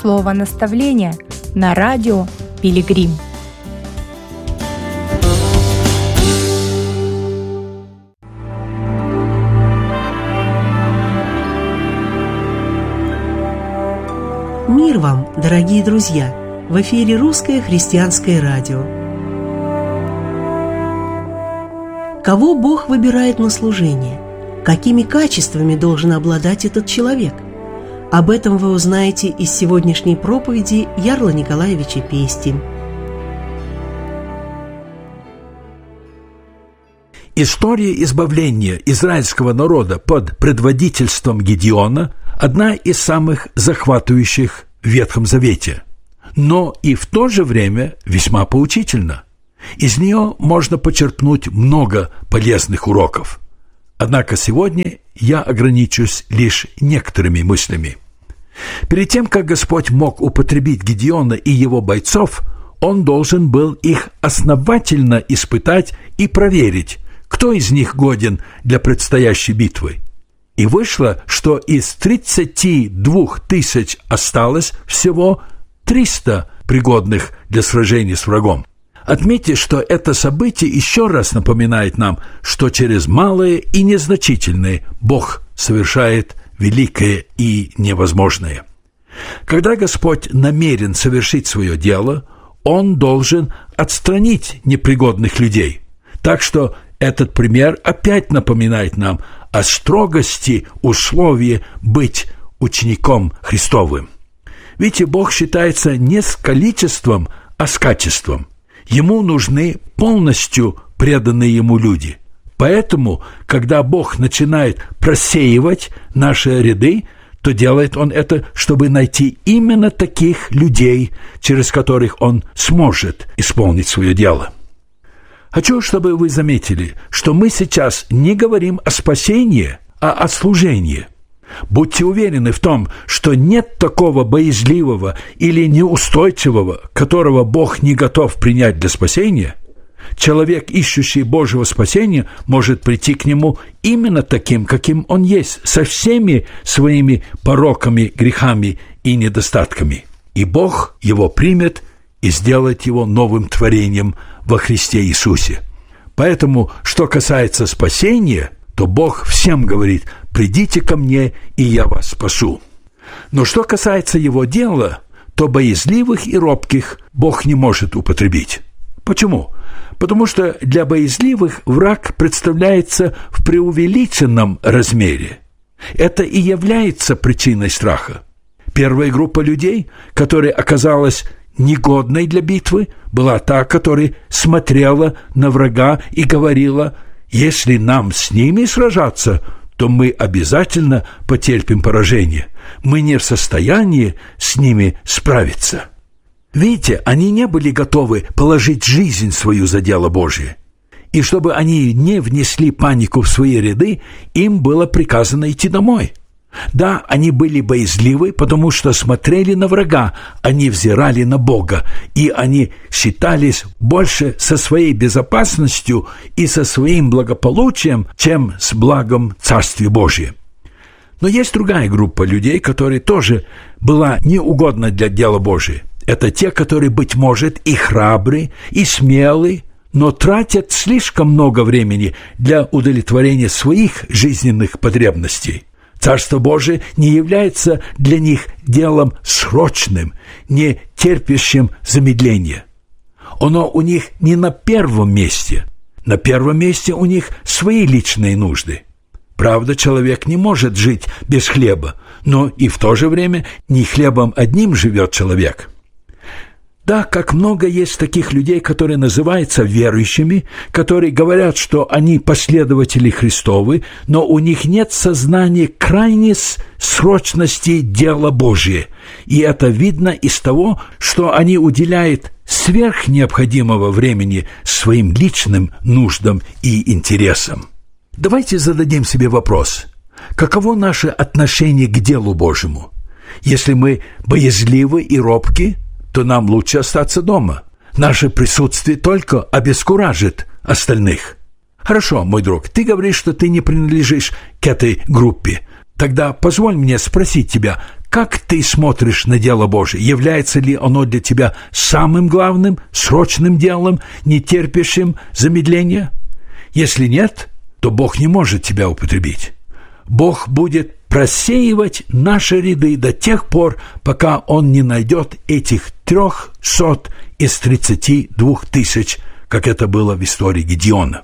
слово наставления на радио «Пилигрим». Мир вам, дорогие друзья! В эфире Русское христианское радио. Кого Бог выбирает на служение? Какими качествами должен обладать этот человек? Об этом вы узнаете из сегодняшней проповеди Ярла Николаевича Пести. История избавления израильского народа под предводительством Гедеона – одна из самых захватывающих в Ветхом Завете, но и в то же время весьма поучительна. Из нее можно почерпнуть много полезных уроков. Однако сегодня я ограничусь лишь некоторыми мыслями. Перед тем, как Господь мог употребить Гедеона и его бойцов, Он должен был их основательно испытать и проверить, кто из них годен для предстоящей битвы. И вышло, что из 32 тысяч осталось всего 300 пригодных для сражений с врагом. Отметьте, что это событие еще раз напоминает нам, что через малое и незначительное Бог совершает великое и невозможное. Когда Господь намерен совершить свое дело, Он должен отстранить непригодных людей. Так что этот пример опять напоминает нам о строгости условия быть учеником Христовым. Видите, Бог считается не с количеством, а с качеством. Ему нужны полностью преданные Ему люди. Поэтому, когда Бог начинает просеивать наши ряды, то делает Он это, чтобы найти именно таких людей, через которых Он сможет исполнить свое дело. Хочу, чтобы вы заметили, что мы сейчас не говорим о спасении, а о служении. Будьте уверены в том, что нет такого боязливого или неустойчивого, которого Бог не готов принять для спасения. Человек, ищущий Божьего спасения, может прийти к Нему именно таким, каким он есть, со всеми своими пороками, грехами и недостатками. И Бог его примет и сделает его новым творением во Христе Иисусе. Поэтому, что касается спасения, то Бог всем говорит: «Придите ко мне, и я вас спасу». Но что касается Его дела, то боязливых и робких Бог не может употребить. Почему? Потому что для боязливых враг представляется в преувеличенном размере. Это и является причиной страха. Первая группа людей, которая оказалась негодной для битвы, была та, которая смотрела на врага и говорила: «Если нам с ними сражаться, то мы обязательно потерпим поражение. Мы не в состоянии с ними справиться». Видите, они не были готовы положить жизнь свою за дело Божие. И чтобы они не внесли панику в свои ряды, им было приказано идти домой. Да, они были боязливы, потому что смотрели на врага, они взирали на Бога, и они считались больше со своей безопасностью и со своим благополучием, чем с благом Царствия Божия. Но есть другая группа людей, которая тоже была неугодна для дела Божия. Это те, которые, быть может, и храбры, и смелы, но тратят слишком много времени для удовлетворения своих жизненных потребностей. Царство Божие не является для них делом срочным, не терпящим замедления. Оно у них не на первом месте. На первом месте у них свои личные нужды. Правда, человек не может жить без хлеба, но и в то же время не хлебом одним живет человек. Да, как много есть таких людей, которые называются верующими, которые говорят, что они последователи Христовы, но у них нет сознания крайней срочности дела Божия. И это видно из того, что они уделяют сверх необходимого времени своим личным нуждам и интересам. Давайте зададим себе вопрос: каково наше отношение к делу Божьему? Если мы боязливы и робки, то нам лучше остаться дома. Наше присутствие только обескуражит остальных. Хорошо, мой друг, ты говоришь, что ты не принадлежишь к этой группе. Тогда позволь мне спросить тебя, Как ты смотришь на дело Божие? Является ли оно для тебя самым главным, срочным делом, не терпящим замедления? Если нет, то Бог не может тебя употребить. Бог будет просеивать наши ряды до тех пор, пока Он не найдет этих 300 из 32 тысяч, как это было в истории Гедеона.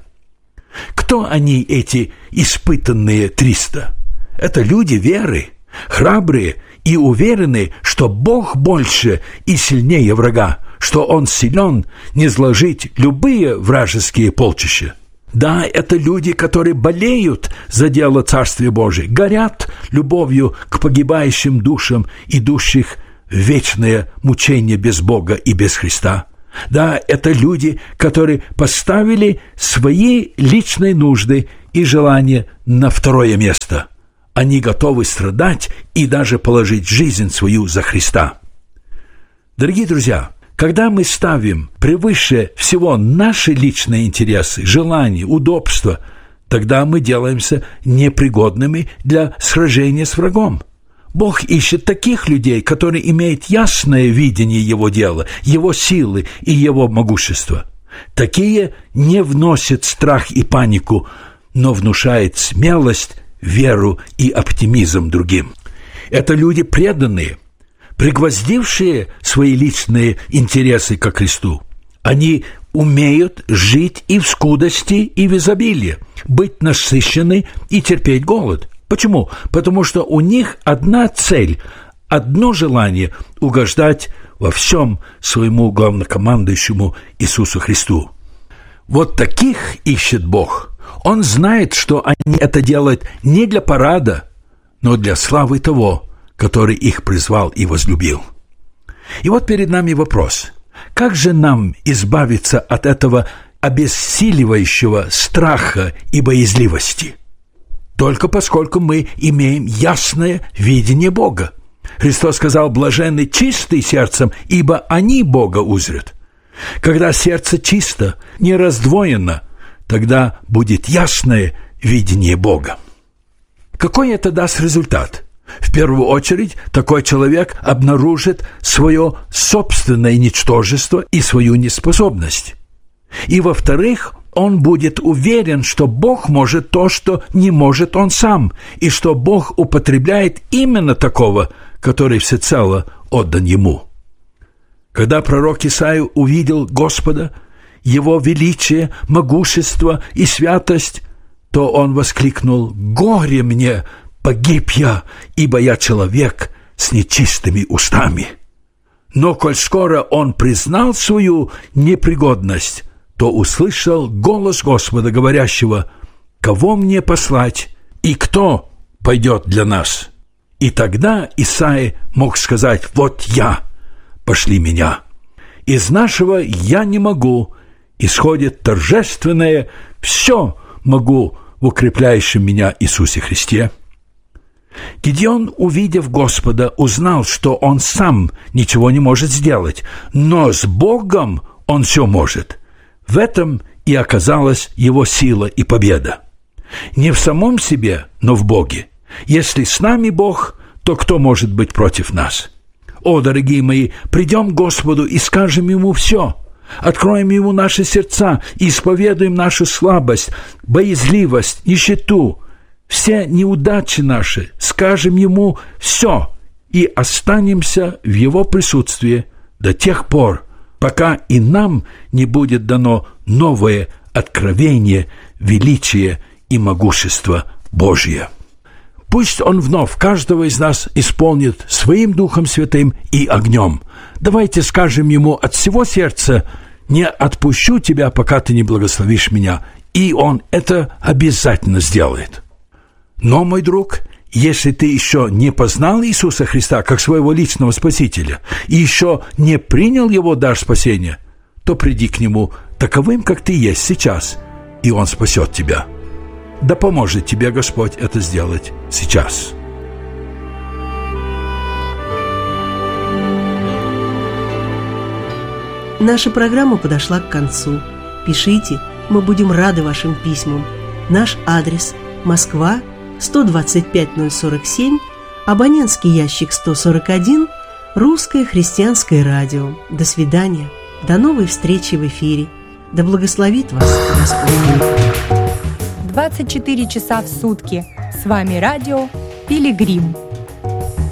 Кто они, эти испытанные 300? Это люди веры, храбрые и уверенные, что Бог больше и сильнее врага, что Он силен низложить любые вражеские полчища. Да, это люди, которые болеют за дело Царствия Божия, горят любовью к погибающим душам, идущих в вечное мучение без Бога и без Христа. Да, это люди, которые поставили свои личные нужды и желания на второе место. Они готовы страдать и даже положить жизнь свою за Христа. Дорогие друзья, когда мы ставим превыше всего наши личные интересы, желания, удобства, тогда мы делаемся непригодными для сражения с врагом. Бог ищет таких людей, которые имеют ясное видение Его дела, Его силы и Его могущества. Такие не вносят страх и панику, но внушают смелость, веру и оптимизм другим. Это люди преданные, пригвоздившие свои личные интересы ко Христу. Они умеют жить и в скудости, и в изобилии, быть насыщены и терпеть голод. Почему? Потому что у них одна цель, одно желание – угождать во всем своему главнокомандующему Иисусу Христу. Вот таких ищет Бог. Он знает, что они это делают не для парада, но для славы того, который их призвал и возлюбил. И вот перед нами вопрос: как же нам избавиться от этого обессиливающего страха и боязливости? Только поскольку мы имеем ясное видение Бога. Христос сказал: «Блаженны чистые сердцем, ибо они Бога узрят». Когда сердце чисто, не раздвоено, тогда будет ясное видение Бога. Какой это даст результат? В первую очередь, такой человек обнаружит свое собственное ничтожество и свою неспособность. И, во-вторых, он будет уверен, что Бог может то, что не может он сам, и что Бог употребляет именно такого, который всецело отдан ему. Когда пророк Исаия увидел Господа, Его величие, могущество и святость, то он воскликнул: «Горе мне, погиб я, ибо я человек с нечистыми устами». Но коль скоро он признал свою непригодность, то услышал голос Господа, говорящего: «Кого мне послать, и кто пойдет для нас?» И тогда Исаия мог сказать: «Вот я, пошли меня». Из нашего «я не могу» исходит торжественное «все могу в укрепляющем меня Иисусе Христе». Гедеон, увидев Господа, узнал, что он сам ничего не может сделать, но с Богом он все может. В этом и оказалась его сила и победа. Не в самом себе, но в Боге. Если с нами Бог, то кто может быть против нас? О, дорогие мои, придем к Господу и скажем Ему все. Откроем Ему наши сердца и исповедуем нашу слабость, боязливость, нищету, все неудачи наши, скажем Ему все и останемся в Его присутствии до тех пор, пока и нам не будет дано новое откровение, величие и могущество Божье. Пусть Он вновь каждого из нас исполнит своим Духом Святым и огнем. Давайте скажем Ему от всего сердца: «Не отпущу тебя, пока ты не благословишь меня». И Он это обязательно сделает. Но, мой друг, если ты еще не познал Иисуса Христа как своего личного Спасителя и еще не принял Его дар спасения, то приди к Нему таковым, как ты есть сейчас, и Он спасет тебя. Да поможет тебе Господь это сделать сейчас. Наша программа подошла к концу. Пишите, мы будем рады вашим письмам. Наш адрес: Москва, 125-047, Абонентский ящик 141, Русское христианское радио. До свидания. До новой встречи в эфире. Да благословит вас Господь. 24 часа в сутки. С вами радио «Пилигрим».